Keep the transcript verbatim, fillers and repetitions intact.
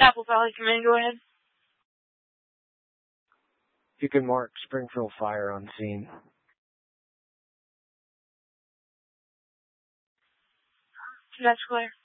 Apple Valley Command, go ahead. You can mark Springfield Fire on scene. That's clear.